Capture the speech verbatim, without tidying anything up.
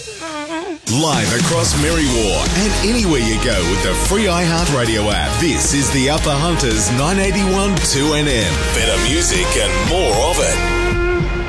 Live across Merriwar and anywhere you go with the free iHeartRadio app. This is the Upper Hunters nine eighty-one two N M. Better music and more of it.